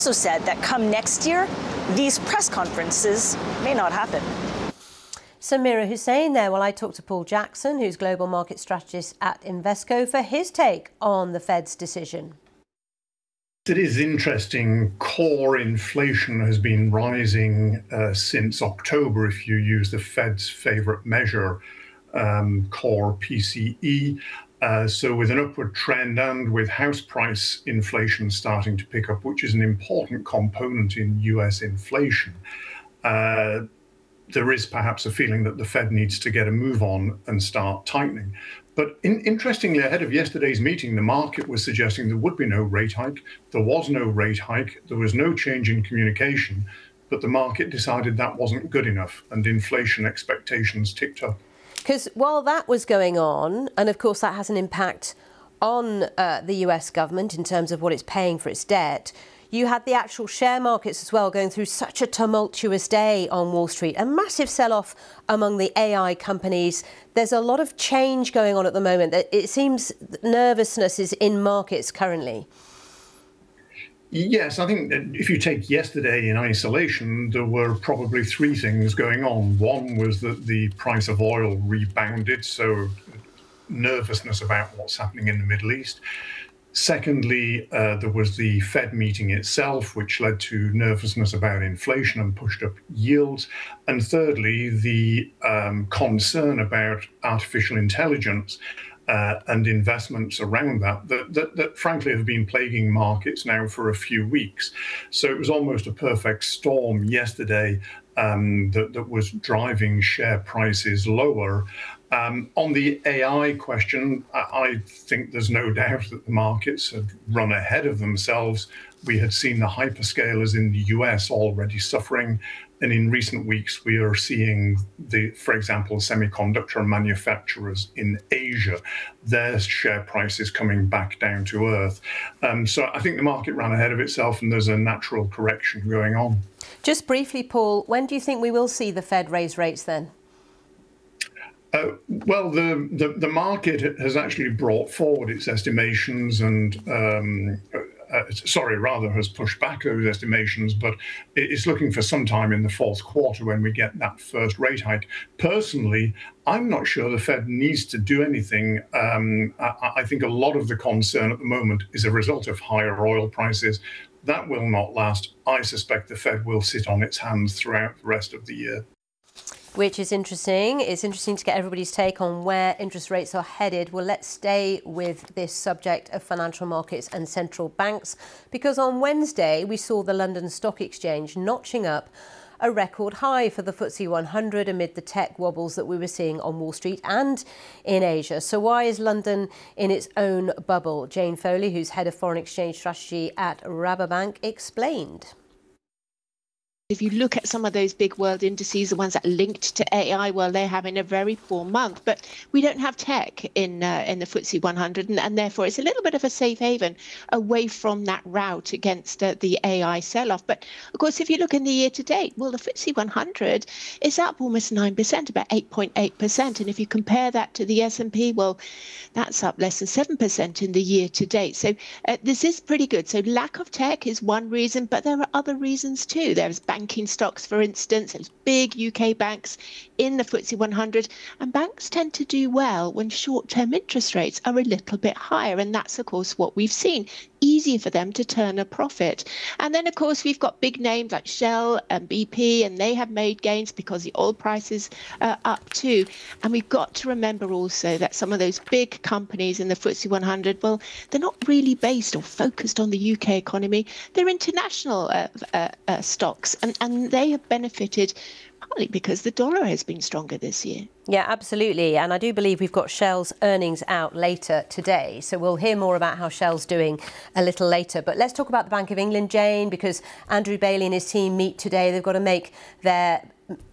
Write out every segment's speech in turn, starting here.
Also said that come next year, these press conferences may not happen. Samira Hussain there. Well, I talked to Paul Jackson, who's Global Market Strategist at Invesco, for his take on the Fed's decision. It is interesting. Core inflation has been rising since October, if you use the Fed's favorite measure, core PCE. So with an upward trend and with house price inflation starting to pick up, which is an important component in US inflation, there is perhaps a feeling that the Fed needs to get a move on and start tightening. But interestingly, ahead of yesterday's meeting, the market was suggesting there would be no rate hike. There was no rate hike. There was no change in communication. But the market decided that wasn't good enough, and inflation expectations ticked up. Because while that was going on, and of course that has an impact on the US government in terms of what it's paying for its debt, you had the actual share markets as well going through such a tumultuous day on Wall Street, a massive sell-off among the AI companies. There's a lot of change going on at the moment. It seems nervousness is in markets currently. Yes, I think that if you take yesterday in isolation, there were probably three things going on. One was that the price of oil rebounded, so nervousness about what's happening in the Middle East. Secondly, there was the Fed meeting itself, which led to nervousness about inflation and pushed up yields. And thirdly, the concern about artificial intelligence and investments around that frankly have been plaguing markets now for a few weeks. So it was almost a perfect storm yesterday that was driving share prices lower. On the AI question, I think there's no doubt that the markets have run ahead of themselves. We had seen the hyperscalers in the US already suffering. And in recent weeks, we are seeing for example, semiconductor manufacturers in Asia, their share prices coming back down to earth. So I think the market ran ahead of itself and there's a natural correction going on. Just briefly, Paul, when do you think we will see the Fed raise rates then? Well, the market has actually brought forward its estimations and has pushed back those estimations, but it's looking for some time in the fourth quarter when we get that first rate hike. Personally, I'm not sure the Fed needs to do anything. I think a lot of the concern at the moment is a result of higher oil prices. That will not last. I suspect the Fed will sit on its hands throughout the rest of the year. Which is interesting. It's interesting to get everybody's take on where interest rates are headed. Well, let's stay with this subject of financial markets and central banks, because on Wednesday we saw the London Stock Exchange notching up a record high for the FTSE 100 amid the tech wobbles that we were seeing on Wall Street and in Asia. So why is London in its own bubble? Jane Foley, who's head of foreign exchange strategy at Rabobank, explained. If you look at some of those big world indices, the ones that are linked to AI, well, they're having a very poor month. But we don't have tech in the FTSE 100, and therefore it's a little bit of a safe haven away from that rout against the AI sell-off. But of course, if you look in the year to date, well, the FTSE 100 is up almost 9%, about 8.8%. And if you compare that to the S&P, well, that's up less than 7% in the year to date. So this is pretty good. So lack of tech is one reason, but there are other reasons too. There's banking stocks, for instance, there's big UK banks in the FTSE 100, and banks tend to do well when short-term interest rates are a little bit higher, and that's of course what we've seen. Easier for them to turn a profit. And then of course we've got big names like Shell and BP, and they have made gains because the oil prices are up too. And we've got to remember also that some of those big companies in the FTSE 100, well, they're not really based or focused on the UK economy. They're international stocks, and they have benefited partly because the dollar has been stronger this year. Yeah, absolutely. And I do believe we've got Shell's earnings out later today. So we'll hear more about how Shell's doing a little later. But let's talk about the Bank of England, Jane, because Andrew Bailey and his team meet today. They've got to make their,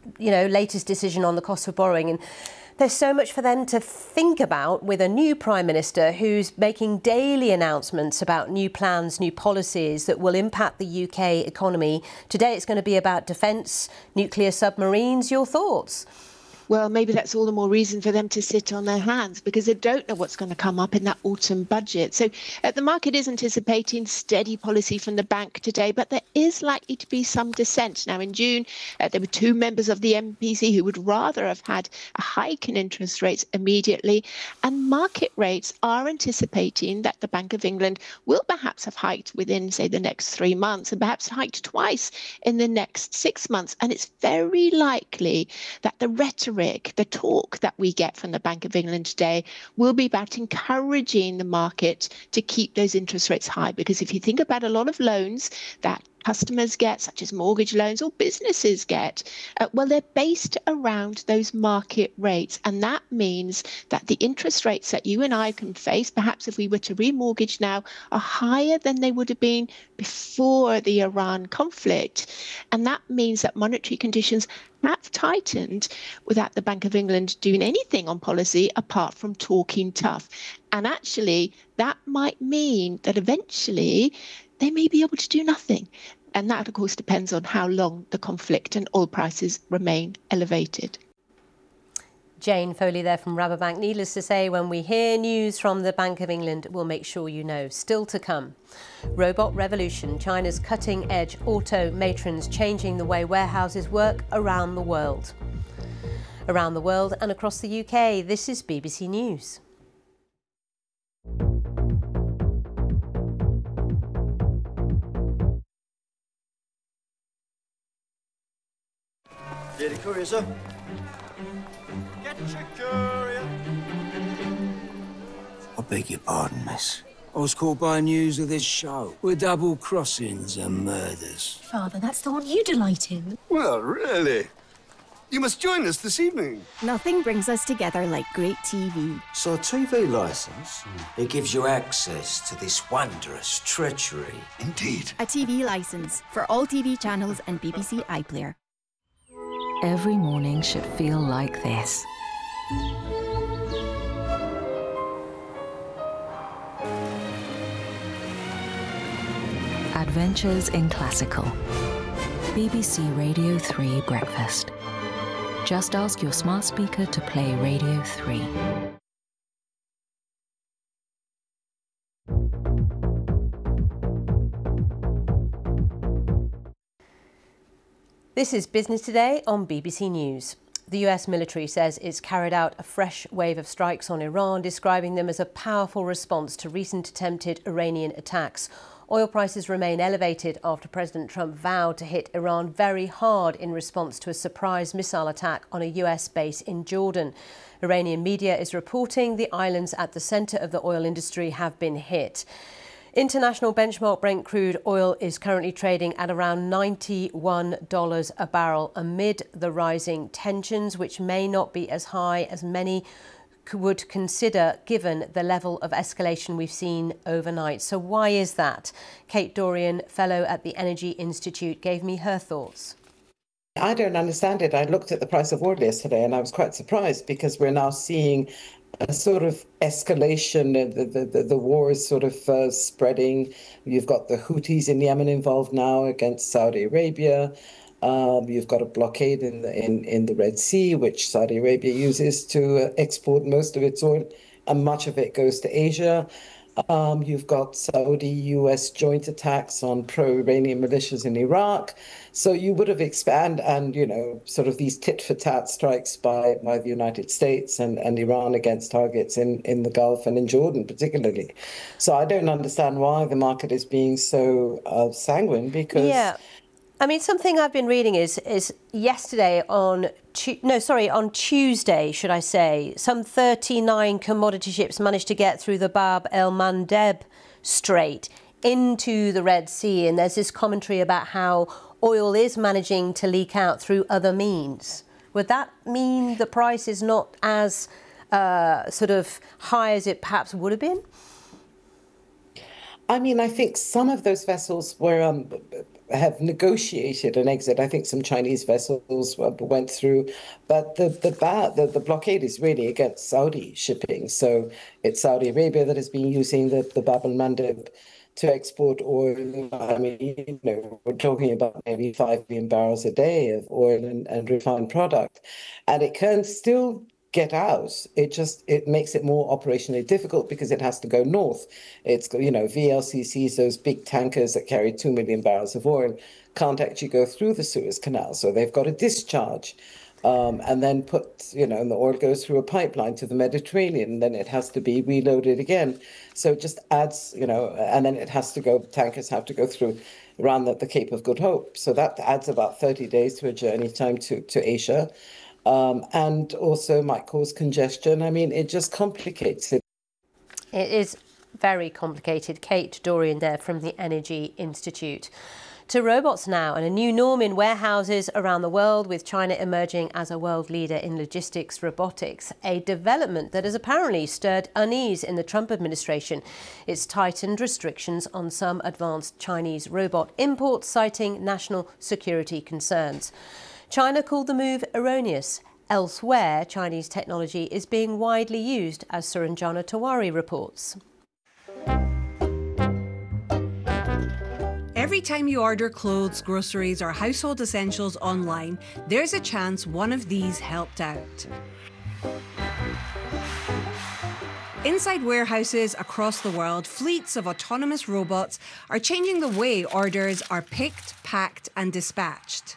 latest decision on the cost of borrowing. And there's so much for them to think about with a new Prime Minister who's making daily announcements about new plans, new policies that will impact the UK economy. Today it's going to be about defence, nuclear submarines. Your thoughts? Well, maybe that's all the more reason for them to sit on their hands, because they don't know what's going to come up in that autumn budget. So the market is anticipating steady policy from the bank today, but there is likely to be some dissent. Now, in June, there were two members of the MPC who would rather have had a hike in interest rates immediately. And market rates are anticipating that the Bank of England will perhaps have hiked within, say, the next 3 months, and perhaps hiked twice in the next 6 months. And it's very likely that the rhetoric, the talk that we get from the Bank of England today will be about encouraging the market to keep those interest rates high. Because if you think about a lot of loans that customers get, such as mortgage loans, or businesses get, well, they're based around those market rates. And that means that the interest rates that you and I can face, perhaps if we were to remortgage now, are higher than they would have been before the Iran conflict. And that means that monetary conditions have tightened without the Bank of England doing anything on policy apart from talking tough. And actually, that might mean that eventually they may be able to do nothing. And that, of course, depends on how long the conflict and oil prices remain elevated. Jane Foley there from Rabobank. Needless to say, when we hear news from the Bank of England, we'll make sure you know. Still to come. Robot revolution. China's cutting-edge auto matrons changing the way warehouses work around the world. Around the world and across the UK, this is BBC News. Daily Courier, sir. Get your courier. I beg your pardon, miss. I was caught by news of this show with double crossings and murders. Father, that's the one you delight in. Well, really? You must join us this evening. Nothing brings us together like great TV. So a TV licence, it gives you access to this wondrous treachery. Indeed. A TV licence for all TV channels and BBC iPlayer. Every morning should feel like this. Adventures in Classical. BBC Radio 3 Breakfast. Just ask your smart speaker to play Radio 3. This is Business Today on BBC News. The US military says it's carried out a fresh wave of strikes on Iran, describing them as a powerful response to recent attempted Iranian attacks. Oil prices remain elevated after President Trump vowed to hit Iran very hard in response to a surprise missile attack on a US base in Jordan. Iranian media is reporting the islands at the centre of the oil industry have been hit. International benchmark Brent crude oil is currently trading at around $91 a barrel amid the rising tensions, which may not be as high as many would consider given the level of escalation we've seen overnight. So why is that? Kate Dorian, fellow at the Energy Institute, gave me her thoughts. I don't understand it. I looked at the price of oil yesterday and I was quite surprised because we're now seeing a sort of escalation. The war is sort of spreading. You've got the Houthis in Yemen involved now against Saudi Arabia. You've got a blockade in the Red Sea, which Saudi Arabia uses to export most of its oil, and much of it goes to Asia. You've got Saudi-US joint attacks on pro-Iranian militias in Iraq. So you would have expanded, and, you know, sort of these tit-for-tat strikes by the United States and Iran against targets in the Gulf and in Jordan particularly. So I don't understand why the market is being so sanguine, because... Yeah. I mean, something I've been reading is yesterday on Tuesday, should I say, some 39 commodity ships managed to get through the Bab el-Mandeb Strait into the Red Sea. And there's this commentary about how oil is managing to leak out through other means. Would that mean the price is not as sort of high as it perhaps would have been? I mean, I think some of those vessels were... have negotiated an exit. I think some Chinese vessels went through, but the blockade is really against Saudi shipping. So it's Saudi Arabia that has been using the Bab el-Mandeb to export oil. I mean, we're talking about maybe 5 million barrels a day of oil and refined product, and it can still get out. It makes it more operationally difficult because it has to go north. It's, VLCCs, those big tankers that carry 2 million barrels of oil, can't actually go through the Suez Canal, so they've got to discharge. And then and the oil goes through a pipeline to the Mediterranean, and then it has to be reloaded again. So it just adds, and then it has to go, tankers have to go through around the Cape of Good Hope. So that adds about 30 days to a journey time to Asia. And also might cause congestion. I mean, it just complicates it. It is very complicated. Kate Dorian there from the Energy Institute. To robots now, and a new norm in warehouses around the world, with China emerging as a world leader in logistics robotics, a development that has apparently stirred unease in the Trump administration. It's tightened restrictions on some advanced Chinese robot imports, citing national security concerns. China called the move erroneous. Elsewhere, Chinese technology is being widely used, as Suranjana Tawari reports. Every time you order clothes, groceries or household essentials online, there's a chance one of these helped out. Inside warehouses across the world, fleets of autonomous robots are changing the way orders are picked, packed and dispatched.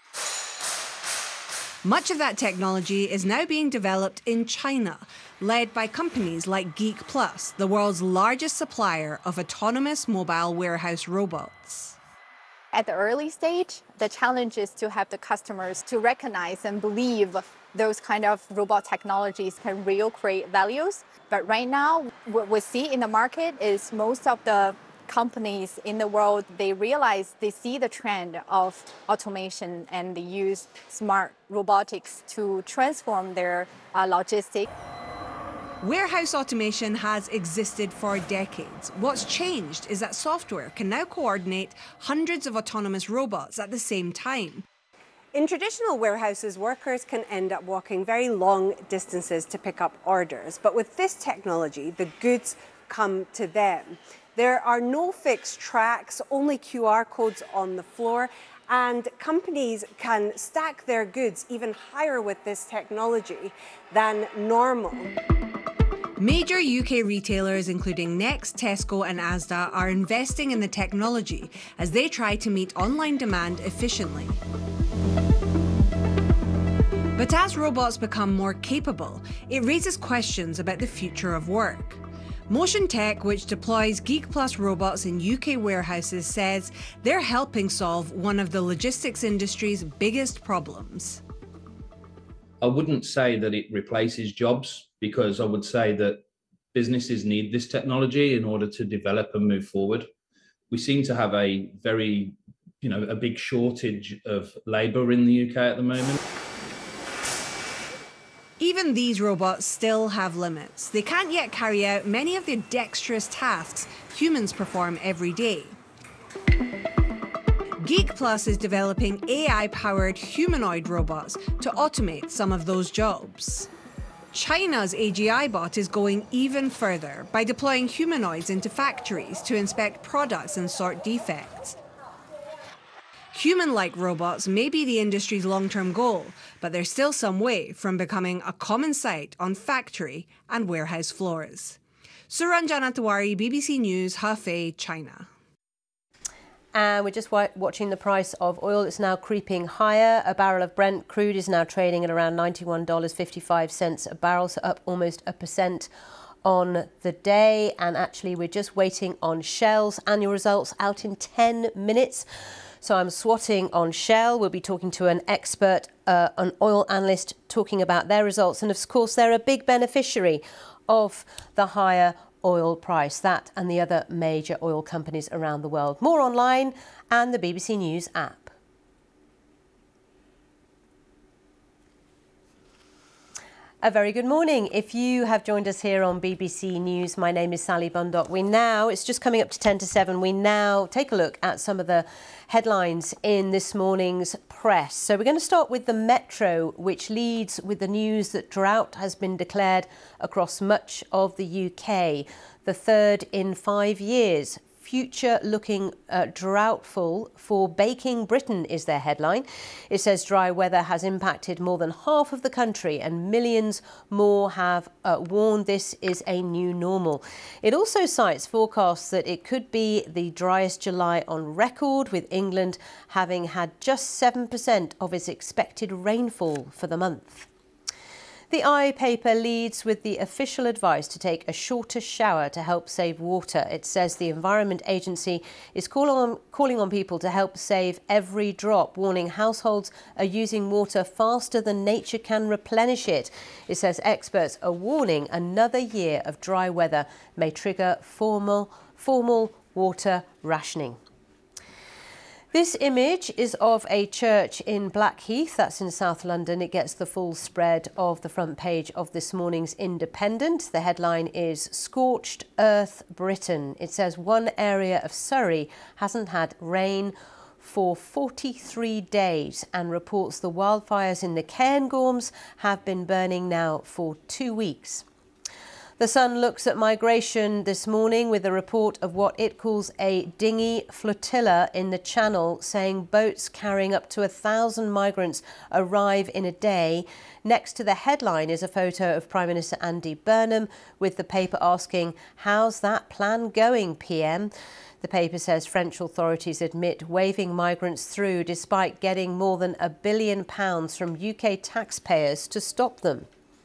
Much of that technology is now being developed in China, led by companies like Geek Plus, the world's largest supplier of autonomous mobile warehouse robots. At the early stage, the challenge is to have the customers to recognize and believe those kind of robot technologies can really create values. But right now, what we see in the market is most of the companies in the world, they see the trend of automation and they use smart robotics to transform their logistics. Warehouse automation has existed for decades. What's changed is that software can now coordinate hundreds of autonomous robots at the same time. In traditional warehouses, workers can end up walking very long distances to pick up orders. But with this technology, the goods come to them. There are no fixed tracks, only QR codes on the floor, and companies can stack their goods even higher with this technology than normal. Major UK retailers, including Next, Tesco and Asda, are investing in the technology as they try to meet online demand efficiently. But as robots become more capable, it raises questions about the future of work. Motion Tech, which deploys Geek Plus robots in UK warehouses, says they're helping solve one of the logistics industry's biggest problems. I wouldn't say that it replaces jobs, because I would say that businesses need this technology in order to develop and move forward. We seem to have a very, a big shortage of labour in the UK at the moment. Even these robots still have limits. They can't yet carry out many of the dexterous tasks humans perform every day. Geek Plus is developing AI-powered humanoid robots to automate some of those jobs. China's AGI bot is going even further by deploying humanoids into factories to inspect products and sort defects. Human-like robots may be the industry's long-term goal, but they're still some way from becoming a common sight on factory and warehouse floors. Suranjana Tawari, BBC News, Hefei, China. And we're just watching the price of oil. It's now creeping higher. A barrel of Brent crude is now trading at around $91.55 a barrel, so up almost 1% on the day. And actually, we're just waiting on Shell's annual results out in 10 minutes. So I'm swatting on Shell. We'll be talking to an expert, an oil analyst, talking about their results. And of course, they're a big beneficiary of the higher oil price, that and the other major oil companies around the world. More online and the BBC News app. A very good morning. If you have joined us here on BBC News, my name is Sally Bundock. It's just coming up to 10 to 7. We now take a look at some of the headlines in this morning's press. So we're going to start with the Metro, which leads with the news that drought has been declared across much of the UK, the third in 5 years. future-looking droughtful for baking Britain is their headline. It says dry weather has impacted more than half of the country and millions more have warned this is a new normal. It also cites forecasts that it could be the driest July on record, with England having had just 7% of its expected rainfall for the month. The I paper leads with the official advice to take a shorter shower to help save water. It says the Environment Agency is calling on people to help save every drop, warning households are using water faster than nature can replenish it. It says experts are warning another year of dry weather may trigger formal water rationing. This image is of a church in Blackheath, that's in South London. It gets the full spread of the front page of this morning's Independent. The headline is Scorched Earth Britain. It says one area of Surrey hasn't had rain for 43 days and reports the wildfires in the Cairngorms have been burning now for 2 weeks. The Sun looks at migration this morning with a report of what it calls a dinghy flotilla in the Channel, saying boats carrying up to 1,000 migrants arrive in a day. Next to the headline is a photo of Prime Minister Andy Burnham, with the paper asking, "How's that plan going, PM?" The paper says French authorities admit waving migrants through despite getting more than £1 billion from UK taxpayers to stop them.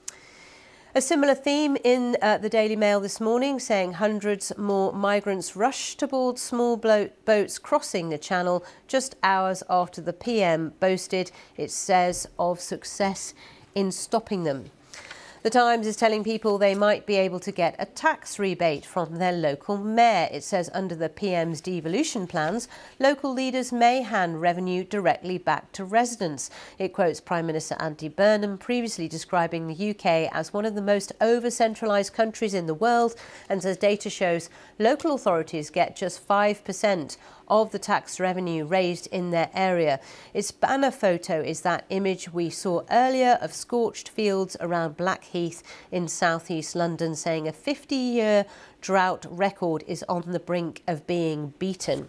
A similar theme in the Daily Mail this morning, saying hundreds more migrants rushed aboard small boats crossing the Channel just hours after the PM boasted, it says, of success in stopping them. The Times is telling people they might be able to get a tax rebate from their local mayor. It says under the PM's devolution plans, local leaders may hand revenue directly back to residents. It quotes Prime Minister Andy Burnham previously describing the UK as one of the most over-centralised countries in the world, and says data shows local authorities get just 5% of the tax revenue raised in their area. Its banner photo is that image we saw earlier of scorched fields around Blackheath in southeast London, saying a 50-year drought record is on the brink of being beaten.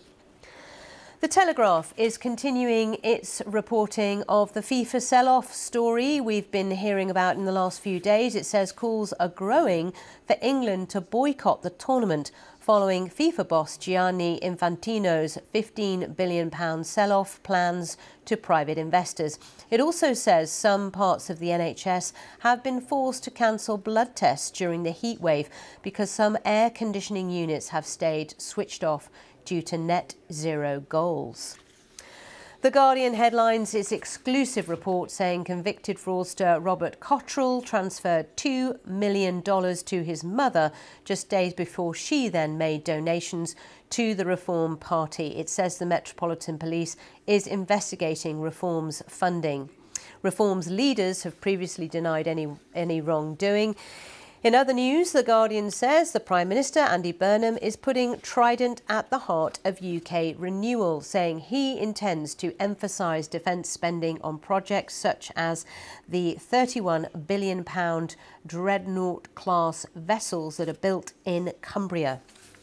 The Telegraph is continuing its reporting of the FIFA sell-off story we've been hearing about in the last few days. It says calls are growing for England to boycott the tournament following FIFA boss Gianni Infantino's £15 billion sell-off plans to private investors. It also says some parts of the NHS have been forced to cancel blood tests during the heatwave because some air conditioning units have stayed switched off due to net zero goals. The Guardian headlines its exclusive report saying convicted fraudster Robert Cottrell transferred $2 million to his mother just days before she then made donations to the Reform Party. It says the Metropolitan Police is investigating Reform's funding. Reform's leaders have previously denied any wrongdoing. In other news, The Guardian says the Prime Minister, Andy Burnham, is putting Trident at the heart of UK renewal, saying he intends to emphasise defence spending on projects such as the £31 billion Dreadnought-class vessels that are built in Cumbria.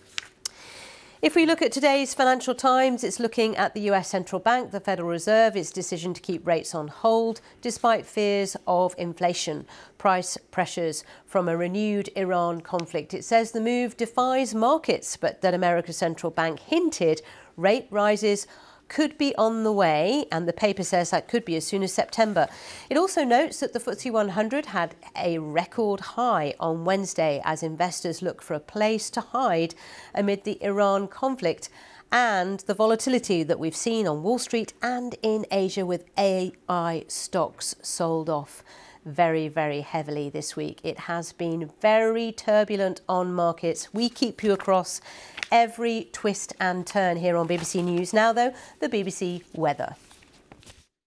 If we look at today's Financial Times, it's looking at the US Central Bank, the Federal Reserve, its decision to keep rates on hold despite fears of inflation, price pressures from a renewed Iran conflict. It says the move defies markets, but that America's central bank hinted rate rises could be on the way, and the paper says that could be as soon as September. It also notes that the FTSE 100 had a record high on Wednesday as investors look for a place to hide amid the Iran conflict and the volatility that we've seen on Wall Street and in Asia, with AI stocks sold off very, very heavily this week. It has been very turbulent on markets. We keep you across every twist and turn here on BBC News. Now, though, the BBC weather.